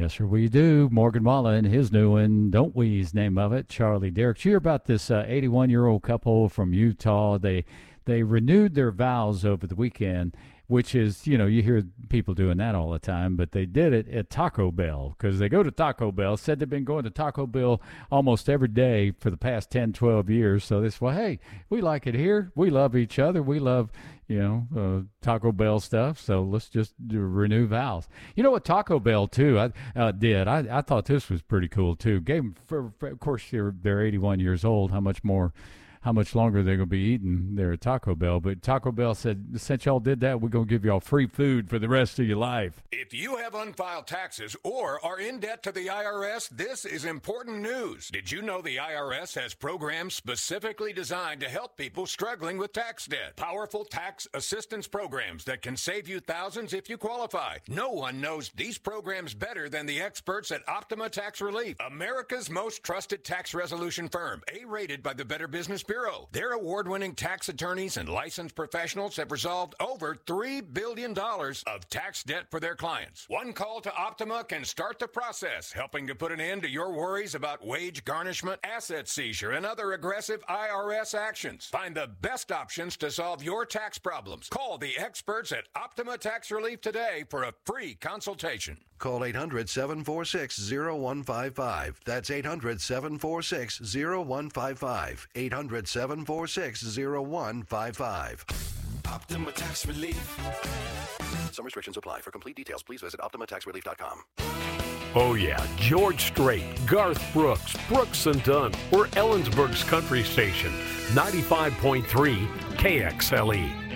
Yes, sir, we do. Morgan Wallen, his new one, Don't We's name of it. Charlie Derrick. Did you hear about this 81-year-old couple from Utah? They renewed their vows over the weekend, which is, you hear people doing that all the time, but they did it at Taco Bell because they go to Taco Bell, said they've been going to Taco Bell almost every day for the past 10, 12 years. So they said, well, hey, we like it here. We love each other. We love, Taco Bell stuff. So let's just renew vows. You know what Taco Bell, too, did? I thought this was pretty cool, too. Gave them, of course, they're 81 years old. How much longer they're going to be eating there at Taco Bell. But Taco Bell said, since y'all did that, we're going to give y'all free food for the rest of your life. If you have unfiled taxes or are in debt to the IRS, this is important news. Did you know the IRS has programs specifically designed to help people struggling with tax debt? Powerful tax assistance programs that can save you thousands if you qualify. No one knows these programs better than the experts at Optima Tax Relief, America's most trusted tax resolution firm, A-rated by the Better Business Bureau. Their award-winning tax attorneys and licensed professionals have resolved over $3 billion of tax debt for their clients. One call to Optima can start the process, helping to put an end to your worries about wage garnishment, asset seizure, and other aggressive IRS actions. Find the best options to solve your tax problems. Call the experts at Optima Tax Relief today for a free consultation. Call 800-746-0155. That's 800-746-0155. 800-746-0155. Optima Tax Relief. Some restrictions apply. For complete details, please visit OptimaTaxRelief.com. Oh yeah, George Strait, Garth Brooks, Brooks and Dunn. We're Ellensburg's country station, 95.3 KXLE.